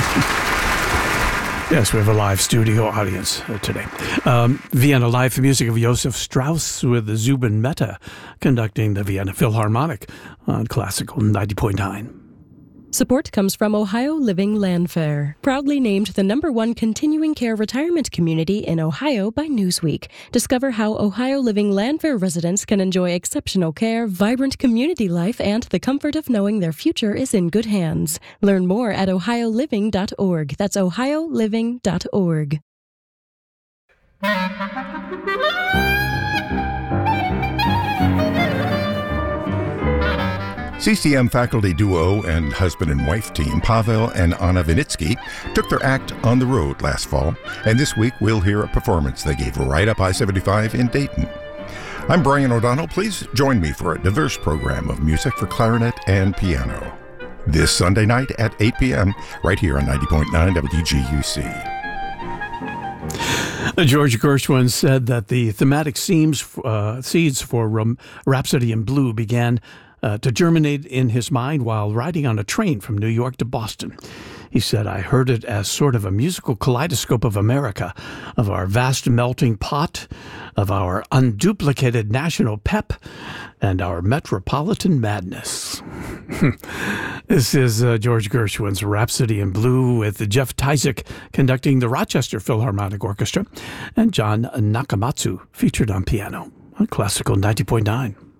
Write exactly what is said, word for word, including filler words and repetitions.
Yes, we have a live studio audience uh, today. Um, Vienna Live, the music of Josef Strauss with Zubin Mehta conducting the Vienna Philharmonic on Classical ninety point nine. Support comes from Ohio Living Landfair, proudly named the number one continuing care retirement community in Ohio by Newsweek. Discover how Ohio Living Landfair residents can enjoy exceptional care, vibrant community life, and the comfort of knowing their future is in good hands. Learn more at ohio living dot org. That's ohio living dot org. C C M faculty duo and husband and wife team Pavel and Anna Vinitsky took their act on the road last fall, and this week we'll hear a performance they gave right up I seventy-five in Dayton. I'm Brian O'Donnell. Please join me for a diverse program of music for clarinet and piano this Sunday night at eight p.m. right here on ninety point nine W G U C. George Gershwin said that the thematic seams, uh, seeds for Ram- Rhapsody in Blue began Uh, to germinate in his mind while riding on a train from New York to Boston. He said, I heard it as sort of a musical kaleidoscope of America, of our vast melting pot, of our unduplicated national pep, and our metropolitan madness. This is uh, George Gershwin's Rhapsody in Blue with Jeff Tyzik conducting the Rochester Philharmonic Orchestra and John Nakamatsu featured on piano on Classical ninety point nine.